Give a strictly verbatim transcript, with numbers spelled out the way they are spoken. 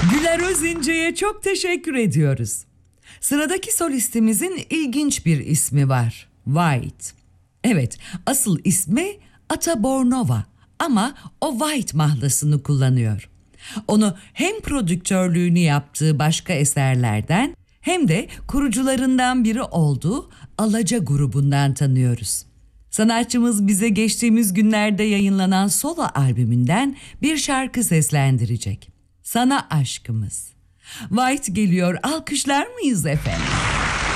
Güler Özince'ye çok teşekkür ediyoruz. Sıradaki solistimizin ilginç bir ismi var. White. Evet, asıl ismi Ata Bornova ama o White mahlasını kullanıyor. Onu hem prodüktörlüğünü yaptığı başka eserlerden hem de kurucularından biri olduğu Alaca grubundan tanıyoruz. Sanatçımız bize geçtiğimiz günlerde yayınlanan solo albümünden bir şarkı seslendirecek. Sana Aşkımız. White geliyor, alkışlar mıyız efendim?